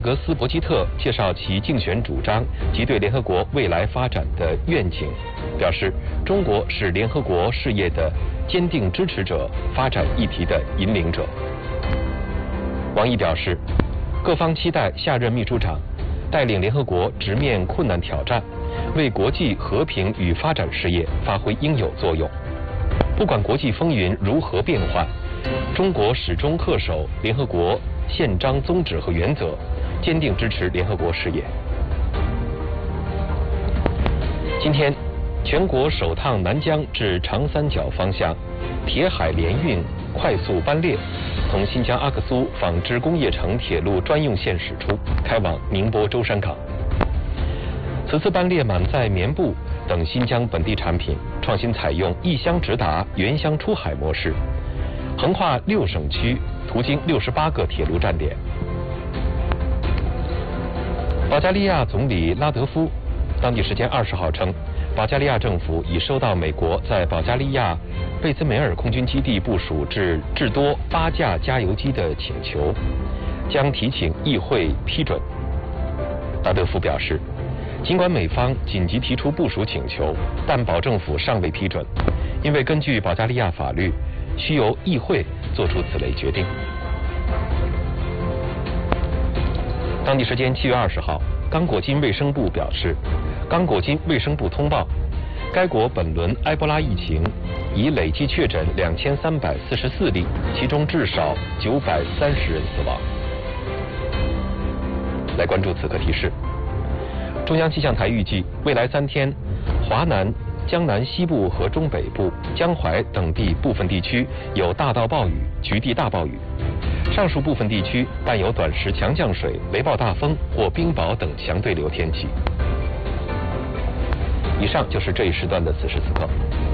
格斯伯基特介绍其竞选主张及对联合国未来发展的愿景，表示中国是联合国事业的坚定支持者、发展议题的引领者。王毅表示，各方期待下任秘书长带领联合国直面困难挑战，为国际和平与发展事业发挥应有作用。不管国际风云如何变幻，中国始终恪守联合国宪章宗旨和原则，坚定支持联合国事业。今天，全国首趟南疆至长三角方向铁海联运快速班列从新疆阿克苏纺织工业城铁路专用线驶出，开往宁波舟山港。此次班列满载棉布等新疆本地产品，创新采用一箱直达、原箱出海模式，横跨6省区，途经68个铁路站点。保加利亚总理拉德夫当地时间20号称，保加利亚政府已收到美国在保加利亚贝兹梅尔空军基地部署至多8架加油机的请求，将提请议会批准。拉德夫表示，尽管美方紧急提出部署请求，但保政府尚未批准，因为根据保加利亚法律，需由议会作出此类决定。当地时间7月20号，刚果金卫生部表示，刚果金卫生部通报，该国本轮埃博拉疫情已累计确诊2344例，其中至少930人死亡。来关注此刻提示。中央气象台预计，未来3天，华南、江南西部和中北部、江淮等地部分地区有大到暴雨、局地大暴雨，上述部分地区伴有短时强降水、雷暴大风或冰雹等强对流天气。以上就是这一时段的此时此刻。